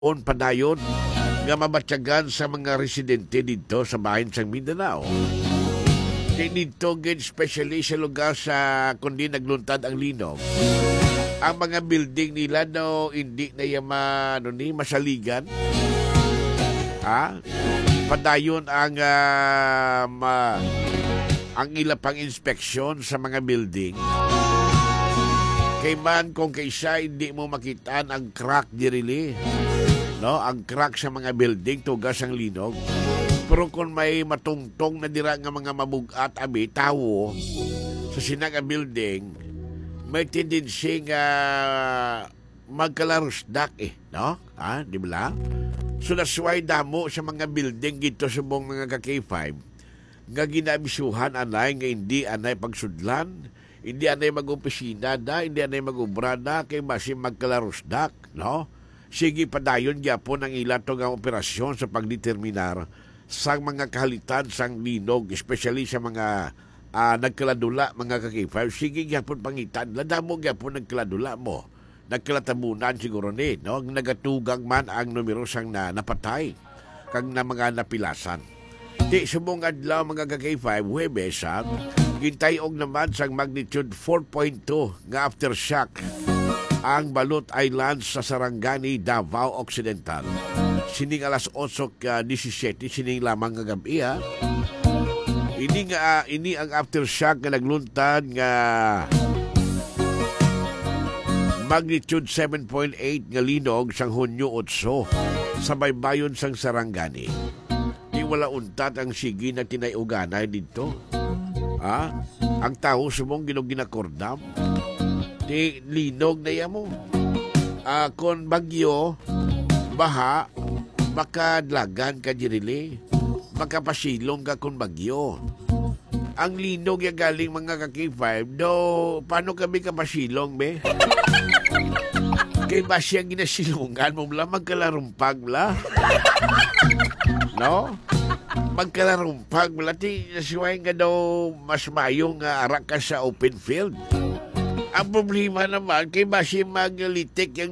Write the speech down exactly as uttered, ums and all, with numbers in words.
on padayon nga mabatyagan sa mga residente dito sa bahin sa Mindanao. Dito gid especially sa lugar sa kundi nagluntad ang linog. Ang mga building nila no hindi na yama no ni masaligan. Ha? Padayon ang uh, ma, ang ila pang inspeksyon sa mga building. Kay man kung kaysa hindi mo makitaan ang crack dirili. No, ang crack sa mga building tugas ang linog. Pero kung may matungtong na dira nga mga mabugat abi tawo sa sinaga building, may tendency nga magkalarusdak eh, no? Ha, di ba? So that's why damo sa mga building dito sa mong mga ka-K five nga ginabisuhan anay nga hindi anay pagsudlan, hindi anay mag-opisina da, hindi anay mag-ubrada kay masim magkalarusdak, no? Sige padayon gyapon ang ila to nga operasyon sa pagdeterminar sa mga kahalitan sang linog, especially sa mga uh, nagkaladula, mga ka-K five. Sige gyapon pangitan, ladamo gyapon nagkaladula mo. Nagkalatabunan siguro ni, no? Nagatugang man ang numero sang na napatay kang na mga napilasan. Di subong adlaw mga ka-K five, Huwebes, ha? Gintayog naman sang magnitude four point two nga aftershock ang Balot Islands sa Sarangani, Davao Occidental. Sining alas eight disisiete, sining lamang nga gabi, ha? Ini nga, uh, ini ang aftershock nga nagluntad nga magnitude seven point eight nga linog sang Hunyo eight sa baybayon sang Sarangani. Di wala untat ang sige na tinayuganay dito. Ha? Ang tao sumong ginog ginakordam. Di linog na yamo. Uh, kung bagyo, baha, makadlagan ka dirili. Makapasilong ka kung bagyo. Ang linog yung galing mga ka-K five, do, paano kami kapasilong, be? Kay ba siya ginasilungan mo bla, magkalarumpag bla? No? Magkalarumpag bla, ti nasiway nga daw mas mayong uh, arak ka sa open field. Ang problema naman, kay ba siya maglitik yung